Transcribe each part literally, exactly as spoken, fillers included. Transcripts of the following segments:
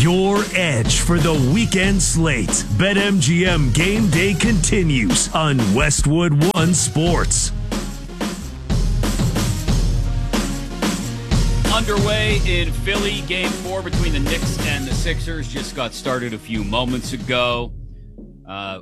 your edge for the weekend slate. BetMGM Game Day continues on Westwood One Sports. Underway in Philly, game four between the Knicks and the Sixers just got started a few moments ago. Uh,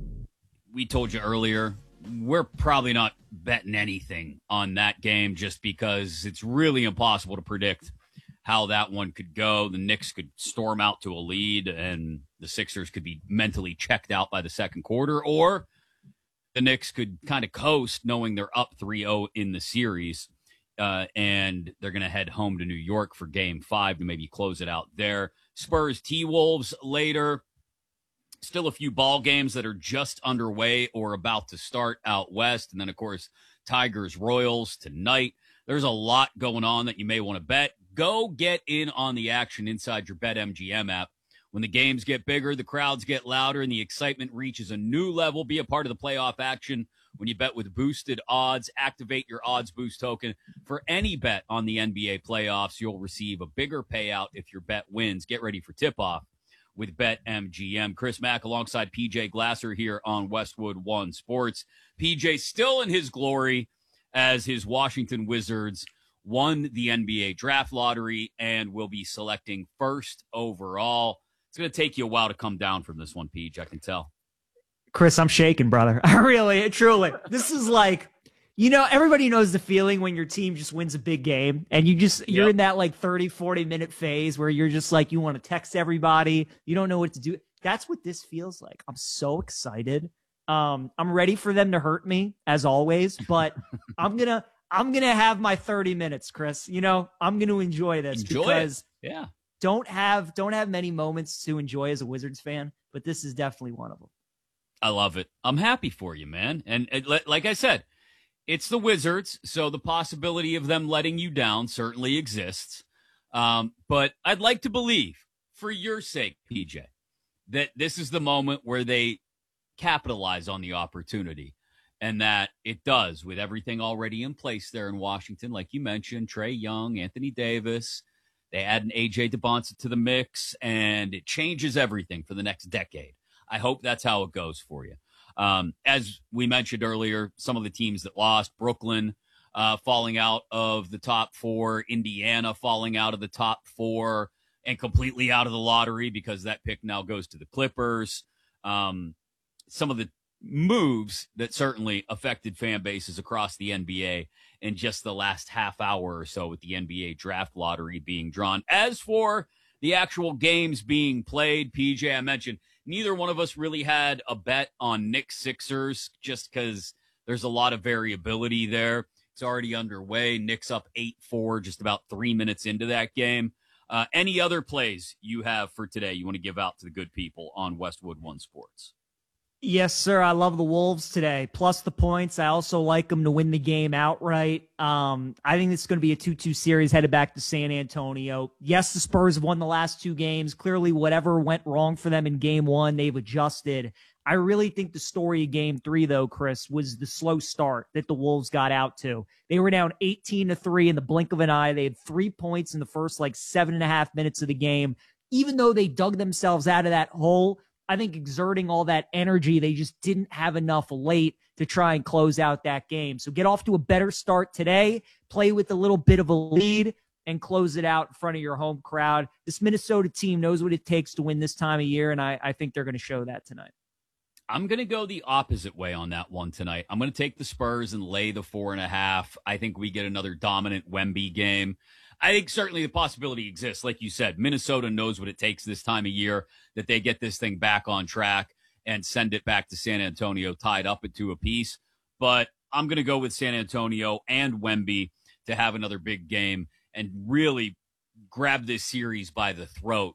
we told you earlier, we're probably not betting anything on that game just because it's really impossible to predict how that one could go. The Knicks could storm out to a lead and the Sixers could be mentally checked out by the second quarter, or the Knicks could kind of coast knowing they're up three oh in the series. Uh, and they're going to head home to New York for game five to maybe close it out there. Spurs T-Wolves later. Still a few ball games that are just underway or about to start out west. And then, of course, Tigers Royals tonight. There's a lot going on that you may want to bet. Go get in on the action inside your BetMGM app. When the games get bigger, the crowds get louder, and the excitement reaches a new level. Be a part of the playoff action. When you bet with boosted odds, activate your Odds Boost token. For any bet on the N B A playoffs, you'll receive a bigger payout if your bet wins. Get ready for tip-off with BetMGM. Chris Mack alongside P J Glasser here on Westwood One Sports. P J still in his glory as his Washington Wizards won the N B A draft lottery and will be selecting first overall. It's going to take you a while to come down from this one, P J, I can tell. Chris, I'm shaking, brother. I really, truly. This is like, you know, everybody knows the feeling when your team just wins a big game and you just, you're yep. in that like thirty, forty minute phase where you're just like, you want to text everybody. You don't know what to do. That's what this feels like. I'm so excited. Um, I'm ready for them to hurt me as always, but I'm going to, I'm going to have my thirty minutes, Chris. You know, I'm going to enjoy this enjoy because it. Yeah. don't have, don't have many moments to enjoy as a Wizards fan, but this is definitely one of them. I love it. I'm happy for you, man. And, and like I said, it's the Wizards, so the possibility of them letting you down certainly exists. Um, but I'd like to believe, for your sake, P J, that this is the moment where they capitalize on the opportunity and that it does, with everything already in place there in Washington. Like you mentioned, Trae Young, Anthony Davis, they add an A J DeBonsa to the mix, and it changes everything for the next decade. I hope that's how it goes for you. Um, as we mentioned earlier, some of the teams that lost, Brooklyn uh, falling out of the top four, Indiana falling out of the top four, and completely out of the lottery because that pick now goes to the Clippers. Um, some of the moves that certainly affected fan bases across the N B A in just the last half hour or so with the N B A draft lottery being drawn. As for the actual games being played, P J, I mentioned, neither one of us really had a bet on Knicks Sixers just because there's a lot of variability there. It's already underway. Knicks up eight four, just about three minutes into that game. Uh, any other plays you have for today you want to give out to the good people on Westwood One Sports? Yes, sir. I love the Wolves today. Plus the points. I also like them to win the game outright. Um, I think it's going to be a two two series headed back to San Antonio. Yes, the Spurs have won the last two games. Clearly, whatever went wrong for them in game one, they've adjusted. I really think the story of game three, though, Chris, was the slow start that the Wolves got out to. They were down eighteen to three in the blink of an eye. They had three points in the first like seven and a half minutes of the game. Even though they dug themselves out of that hole, I think exerting all that energy, they just didn't have enough late to try and close out that game. So get off to a better start today, play with a little bit of a lead, and close it out in front of your home crowd. This Minnesota team knows what it takes to win this time of year, and I, I think they're going to show that tonight. I'm going to go the opposite way on that one tonight. I'm going to take the Spurs and lay the four and a half. I think we get another dominant Wemby game. I think certainly the possibility exists. Like you said, Minnesota knows what it takes this time of year, that they get this thing back on track and send it back to San Antonio tied up at two apiece. But I'm going to go with San Antonio and Wemby to have another big game and really grab this series by the throat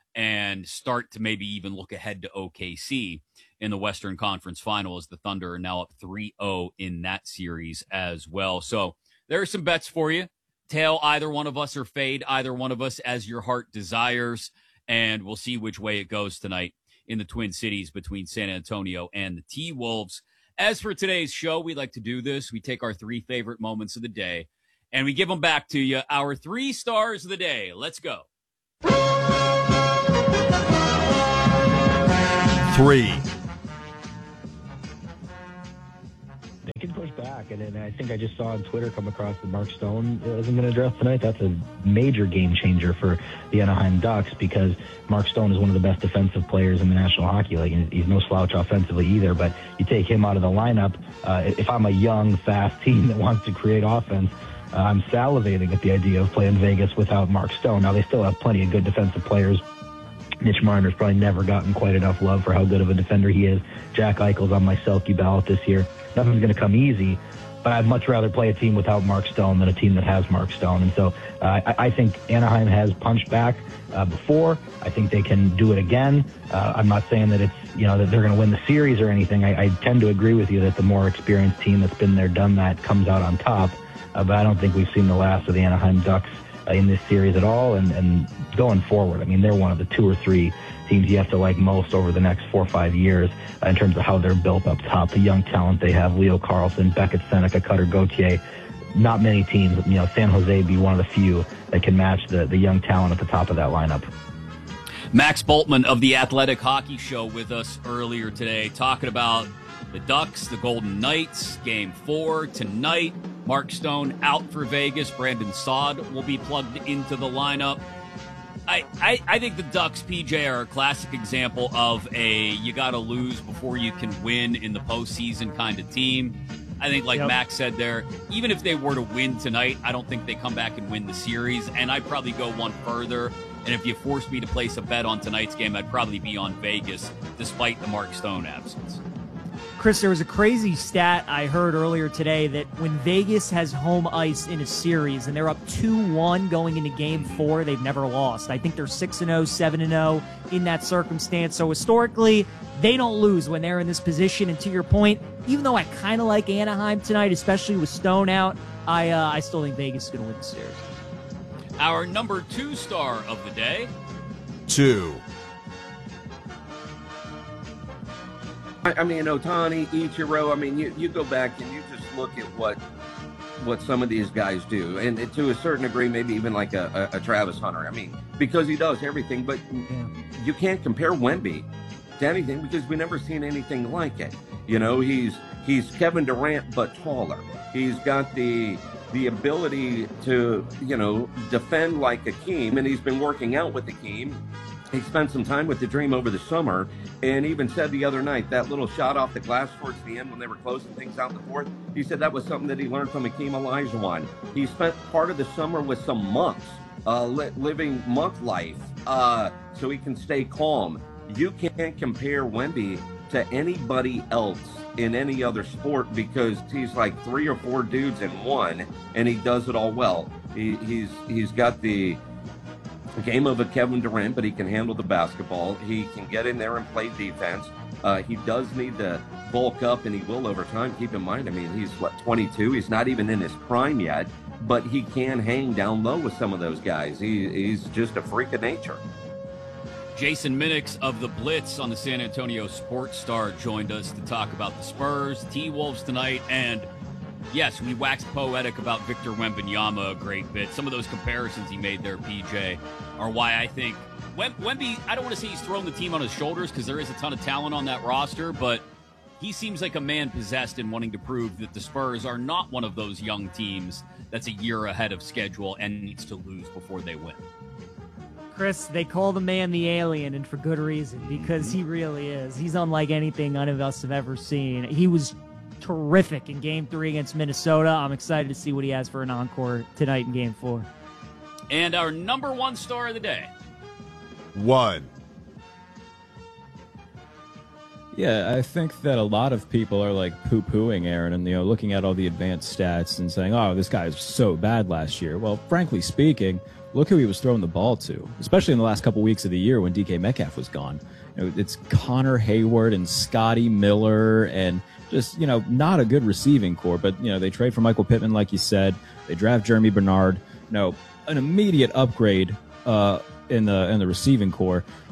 and start to maybe even look ahead to O K C in the Western Conference Final, as the Thunder are now up three oh in that series as well. So there are some bets for you. Tail either one of us or fade either one of us as your heart desires, and we'll see which way it goes tonight in the Twin Cities between San Antonio and the T-Wolves. As for today's show, we like to do this. We take our three favorite moments of the day, and we give them back to you. Our three stars of the day. Let's go. three. They can push back, and, and I think I just saw on Twitter come across that Mark Stone isn't going to dress tonight. That's a major game changer for the Anaheim Ducks because Mark Stone is one of the best defensive players in the National Hockey League. He's no slouch offensively either, but you take him out of the lineup. Uh, if I'm a young, fast team that wants to create offense, uh, I'm salivating at the idea of playing Vegas without Mark Stone. Now, they still have plenty of good defensive players. Mitch Marner's probably never gotten quite enough love for how good of a defender he is. Jack Eichel's on my Selke ballot this year. Nothing's going to come easy, but I'd much rather play a team without Mark Stone than a team that has Mark Stone. And so uh, I, I think Anaheim has punched back uh, before. I think they can do it again. Uh, I'm not saying that it's, you know, that they're going to win the series or anything. I, I tend to agree with you that the more experienced team that's been there, done that, comes out on top. Uh, but I don't think we've seen the last of the Anaheim Ducks uh, in this series at all. And, and going forward, I mean, they're one of the two or three teams you have to like most over the next four or five years uh, in terms of how they're built up top. The young talent they have, Leo Carlson, Beckett Seneca, Cutter Gauthier. Not many teams, you know, San Jose be one of the few that can match the, the young talent at the top of that lineup. Max Bultman of the Athletic Hockey Show with us earlier today, talking about the Ducks, the Golden Knights, game four tonight. Mark Stone out for Vegas. Brandon Saad will be plugged into the lineup. I, I, I think the Ducks, P J, are a classic example of a you got to lose before you can win in the postseason kind of team. I think, like yep. Max said there, even if they were to win tonight, I don't think they come back and win the series. And I'd probably go one further. And if you forced me to place a bet on tonight's game, I'd probably be on Vegas, despite the Mark Stone absence. Chris, there was a crazy stat I heard earlier today that when Vegas has home ice in a series and they're up two one going into game four, they've never lost. I think they're six and oh, seven and oh in that circumstance. So historically, they don't lose when they're in this position. And to your point, even though I kind of like Anaheim tonight, especially with Stone out, I, uh, I still think Vegas is going to win the series. Our number two star of the day. Two. I mean, Ohtani, Ichiro, I mean, you, you go back and you just look at what what some of these guys do. And to a certain degree, maybe even like a, a, a Travis Hunter. I mean, because he does everything. But yeah. you can't compare Wemby to anything because we've never seen anything like it. You know, he's he's Kevin Durant, but taller. He's got the the ability to, you know, defend like Akeem. And he's been working out with Akeem. He spent some time with the Dream over the summer and even said the other night, that little shot off the glass towards the end when they were closing things out in the fourth, he said that was something that he learned from Akeem Olajuwon. He spent part of the summer with some monks, uh, li- living monk life, uh, so he can stay calm. You can't compare Wemby to anybody else in any other sport because he's like three or four dudes in one, and he does it all well. He, he's he's got the game of a Kevin Durant, but he can handle the basketball. He can get in there and play defense. Uh, he does need to bulk up, and he will over time. Keep in mind, I mean, he's, what, twenty-two? He's not even in his prime yet, but he can hang down low with some of those guys. He, he's just a freak of nature. Jason Minix of the Blitz on the San Antonio Sports Star joined us to talk about the Spurs, T-Wolves tonight, and yes, we waxed poetic about Victor Wembanyama a great bit. Some of those comparisons he made there, P J, are why I think Wem- Wemby, I don't want to say he's thrown the team on his shoulders because there is a ton of talent on that roster, but he seems like a man possessed in wanting to prove that the Spurs are not one of those young teams that's a year ahead of schedule and needs to lose before they win. Chris, they call the man the alien, and for good reason, because he really is. He's unlike anything none of us have ever seen. He was terrific in game three against Minnesota. I'm excited to see what he has for an encore tonight in game four. And our number one star of the day. One. Yeah, I think that a lot of people are like poo-pooing Aaron and, you know, looking at all the advanced stats and saying, oh, this guy is so bad last year. Well, frankly speaking, look who he was throwing the ball to, especially in the last couple weeks of the year when D K Metcalf was gone. You know, it's Connor Hayward and Scotty Miller and just, you know, not a good receiving core. But, you know, they trade for Michael Pittman, like you said. They draft Jeremy Bernard. You know, an immediate upgrade uh, in the in the receiving core.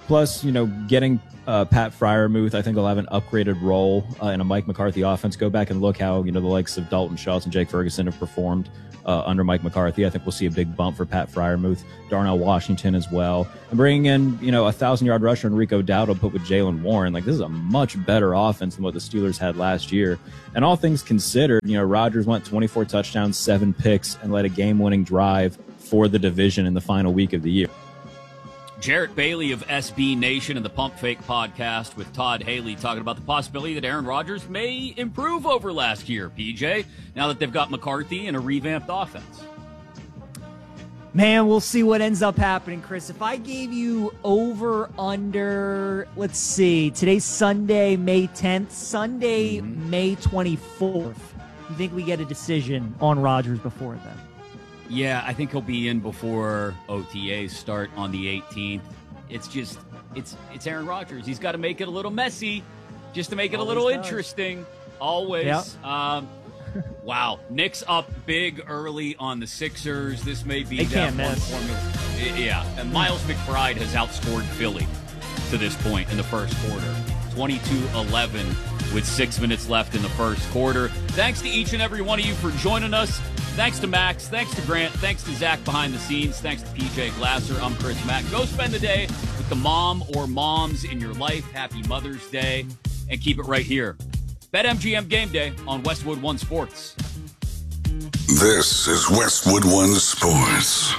Plus, you know, getting uh, Pat Freiermuth, I think he'll have an upgraded role uh, in a Mike McCarthy offense. Go back and look how, you know, the likes of Dalton Schultz and Jake Ferguson have performed uh, under Mike McCarthy. I think we'll see a big bump for Pat Freiermuth, Darnell Washington as well. And bringing in, you know, a thousand-yard rusher Enrico Dowdle put with Jalen Warren. Like, this is a much better offense than what the Steelers had last year. And all things considered, you know, Rodgers went twenty-four touchdowns, seven picks, and led a game-winning drive for the division in the final week of the year. Jarrett Bailey of S B Nation and the Pump Fake podcast with Todd Haley talking about the possibility that Aaron Rodgers may improve over last year, P J, now that they've got McCarthy and a revamped offense. Man, we'll see what ends up happening, Chris. If I gave you over, under, let's see, today's Sunday, May tenth, Sunday, mm-hmm. May twenty-fourth, you think we get a decision on Rodgers before then? Yeah, I think he'll be in before O T As start on the eighteenth. It's just, it's it's Aaron Rodgers. He's got to make it a little messy just to make it Always a little does. interesting. Always. Yep. Um, wow. Knicks up big early on the Sixers. This may be they that can't one miss. formula. Yeah, and Miles McBride has outscored Philly to this point in the first quarter. twenty-two eleven with six minutes left in the first quarter. Thanks to each and every one of you for joining us. Thanks to Max. Thanks to Grant. Thanks to Zach behind the scenes. Thanks to P J Glasser. I'm Chris Mack. Go spend the day with the mom or moms in your life. Happy Mother's Day. And keep it right here. BetMGM Game Day on Westwood One Sports. This is Westwood One Sports.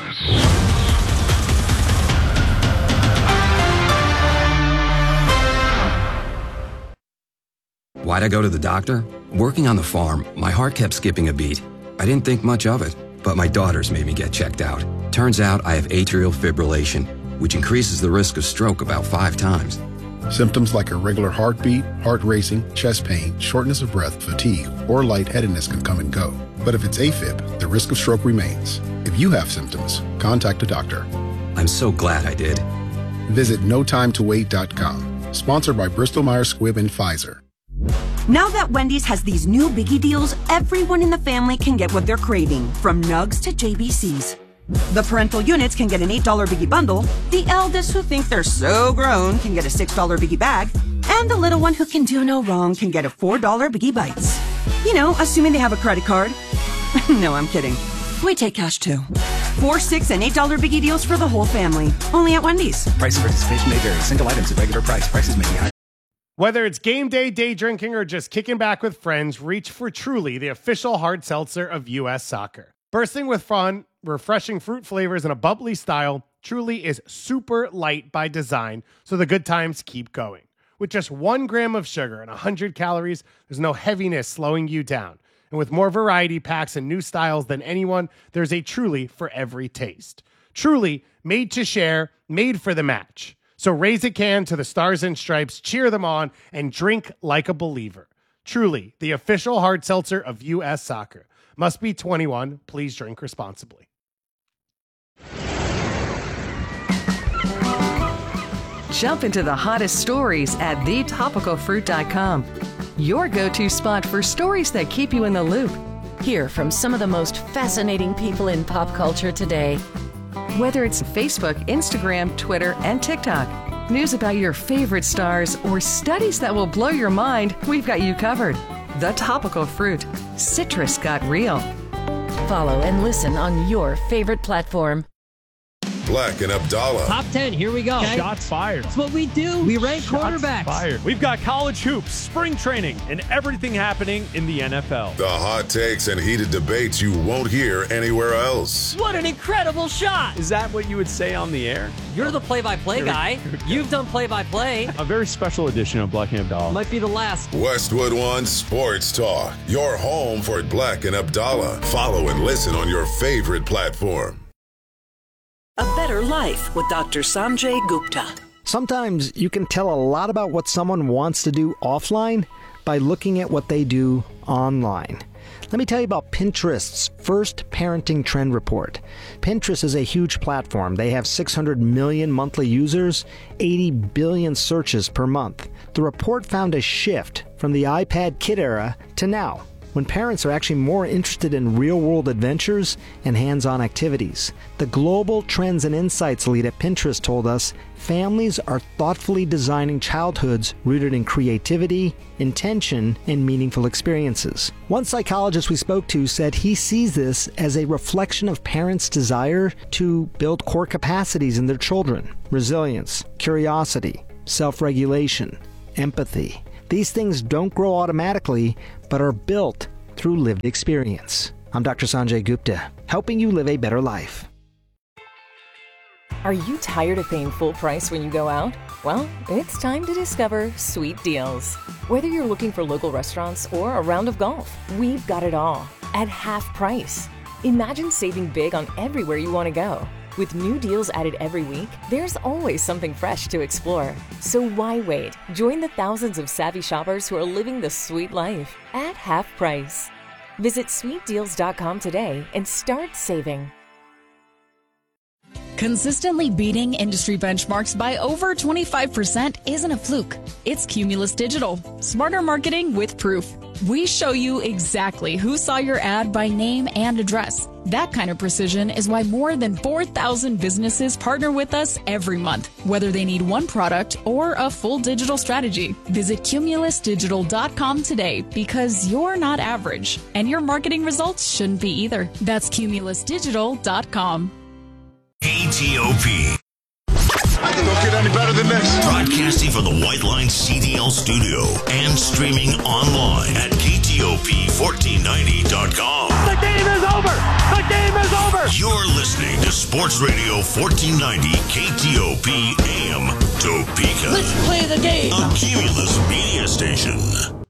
Why'd I go to the doctor? Working on the farm, my heart kept skipping a beat. I didn't think much of it, but my daughters made me get checked out. Turns out I have atrial fibrillation, which increases the risk of stroke about five times. Symptoms like irregular heartbeat, heart racing, chest pain, shortness of breath, fatigue, or lightheadedness can come and go. But if it's AFib, the risk of stroke remains. If you have symptoms, contact a doctor. I'm so glad I did. Visit no time to wait dot com. Sponsored by Bristol Myers Squibb and Pfizer. Now that Wendy's has these new biggie deals, everyone in the family can get what they're craving, from nugs to J B Cs. The parental units can get an eight dollar biggie bundle, the eldest who think they're so grown can get a six dollar biggie bag, and the little one who can do no wrong can get a four dollar biggie bites. You know, assuming they have a credit card. No, I'm kidding. We take cash too. Four, six, and eight dollar biggie deals for the whole family. Only at Wendy's. Price of participation may vary. Single items at regular price. Prices may be high. Whether it's game day, day drinking, or just kicking back with friends, reach for Truly, the official hard seltzer of U S Soccer. Bursting with fun, refreshing fruit flavors, and a bubbly style, Truly is super light by design, so the good times keep going. With just one gram of sugar and one hundred calories, there's no heaviness slowing you down. And with more variety packs and new styles than anyone, there's a Truly for every taste. Truly, made to share, made for the match. So raise a can to the Stars and Stripes, cheer them on, and drink like a believer. Truly, the official hard seltzer of U S Soccer. Must be twenty-one. Please drink responsibly. Jump into the hottest stories at the topical fruit dot com. Your go-to spot for stories that keep you in the loop. Hear from some of the most fascinating people in pop culture today. Whether it's Facebook, Instagram, Twitter, and TikTok, news about your favorite stars, or studies that will blow your mind, we've got you covered. The Topical Fruit. Citrus got real. Follow and listen on your favorite platform. Black and Abdallah. Top ten, here we go. Okay. Shots fired. That's what we do. We rank Shots quarterbacks. Fired. We've got college hoops, spring training, and everything happening in the N F L. The hot takes and heated debates you won't hear anywhere else. What an incredible shot. Is that what you would say on the air? You're the play-by-play guy. You've done play-by-play. A very special edition of Black and Abdallah. Might be the last. Westwood One Sports Talk. Your home for Black and Abdallah. Follow and listen on your favorite platform. A Better Life with Doctor Sanjay Gupta. Sometimes you can tell a lot about what someone wants to do offline by looking at what they do online. Let me tell you about Pinterest's first parenting trend report. Pinterest is a huge platform. They have six hundred million monthly users, eighty billion searches per month. The report found a shift from the iPad kid era to now. when parents are actually more interested in real-world adventures and hands-on activities. The Global Trends and Insights lead at Pinterest told us families are thoughtfully designing childhoods rooted in creativity, intention, and meaningful experiences. One psychologist we spoke to said he sees this as a reflection of parents' desire to build core capacities in their children: resilience, curiosity, self-regulation, empathy. These things don't grow automatically, but are built through lived experience. I'm Doctor Sanjay Gupta, helping you live a better life. Are you tired of paying full price when you go out? Well, it's time to discover Sweet Deals. Whether you're looking for local restaurants or a round of golf, we've got it all at half price. Imagine saving big on everywhere you want to go. With new deals added every week, there's always something fresh to explore. So why wait? Join the thousands of savvy shoppers who are living the sweet life at half price. Visit sweet deals dot com today and start saving. Consistently beating industry benchmarks by over twenty-five percent isn't a fluke. It's Cumulus Digital. Smarter marketing with proof. We show you exactly who saw your ad by name and address. That kind of precision is why more than four thousand businesses partner with us every month, whether they need one product or a full digital strategy. Visit cumulus digital dot com today, because you're not average, and your marketing results shouldn't be either. That's cumulus digital dot com. K T O P. Don't get any better than this. Broadcasting from the White Line C D L studio and streaming online at K T O P fourteen ninety dot com. The game is over. The game is over. You're listening to Sports Radio fourteen ninety K T O P A M Topeka. Let's play the game. A Cumulus media station.